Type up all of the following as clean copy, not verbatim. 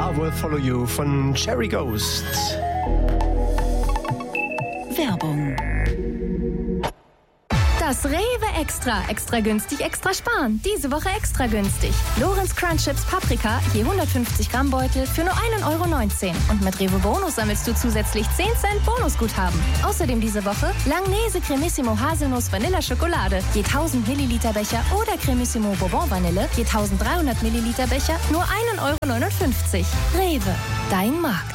Love Will Follow You von Cherry Ghost. Werbung. Das Rewe Extra. Extra günstig, extra sparen. Diese Woche extra günstig. Lorenz Crunch Chips Paprika, je 150 Gramm Beutel für nur 1,19 €. Und mit Rewe Bonus sammelst du zusätzlich 10 Cent Bonusguthaben. Außerdem diese Woche Langnese Cremissimo Haselnuss Vanilla Schokolade, je 1000 Milliliter Becher oder Cremissimo Bourbon Vanille, je 1300 Milliliter Becher, nur 1,59 €. Rewe, dein Markt.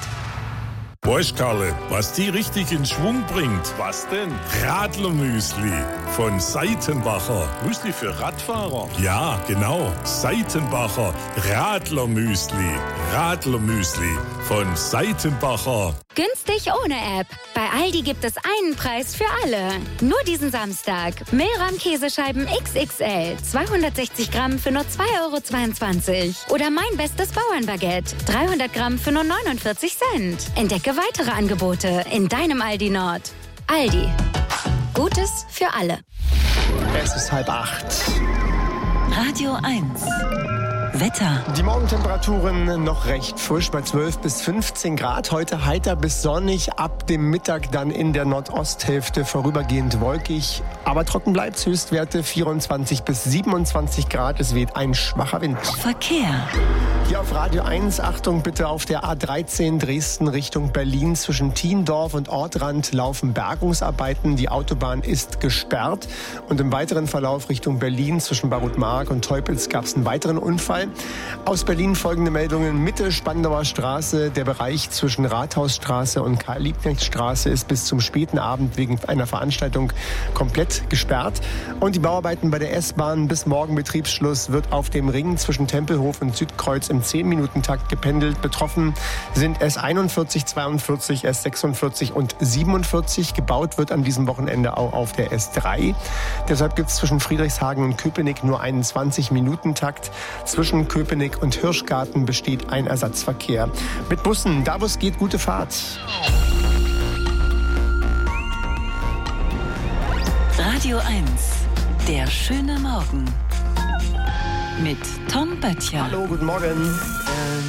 Weißt Karle, was die richtig in Schwung bringt? Was denn? Radlermüsli von Seitenbacher. Müsli für Radfahrer? Ja, genau. Seitenbacher Radlermüsli. Radlermüsli von Seitenbacher. Günstig ohne App. Bei Aldi gibt es einen Preis für alle. Nur diesen Samstag. Milram Käsescheiben XXL. 260 Gramm für nur 2,22 €. Oder mein bestes Bauernbaguette. 300 Gramm für nur 49 Cent. Entdecke weitere Angebote in deinem Aldi Nord. Aldi. Gutes für alle. Es ist 7:30. Radio 1. Wetter. Die Morgentemperaturen noch recht frisch bei 12 bis 15 Grad. Heute heiter bis sonnig. Ab dem Mittag dann in der Nordosthälfte vorübergehend wolkig. Aber trocken bleibt. Höchstwerte 24 bis 27 Grad. Es weht ein schwacher Wind. Verkehr. Hier auf Radio 1, Achtung bitte, auf der A13 Dresden Richtung Berlin zwischen Thiendorf und Ortrand laufen Bergungsarbeiten. Die Autobahn ist gesperrt. Und im weiteren Verlauf Richtung Berlin zwischen Barutmark und Teupitz gab es einen weiteren Unfall. Aus Berlin folgende Meldungen. Mitte Spandauer Straße, der Bereich zwischen Rathausstraße und Karl-Liebknecht-Straße ist bis zum späten Abend wegen einer Veranstaltung komplett gesperrt. Und die Bauarbeiten bei der S-Bahn bis morgen Betriebsschluss wird auf dem Ring zwischen Tempelhof und Südkreuz im 10-Minuten-Takt gependelt. Betroffen sind S41, 42, S46 und 47. Gebaut wird an diesem Wochenende auch auf der S3. Deshalb gibt es zwischen Friedrichshagen und Köpenick nur einen 20-Minuten-Takt. Zwischen Köpenick und Hirschgarten besteht ein Ersatzverkehr. Mit Bussen, da wo es geht, gute Fahrt. Radio 1. Der schöne Morgen. Mit Tom Böttcher. Hallo, guten Morgen.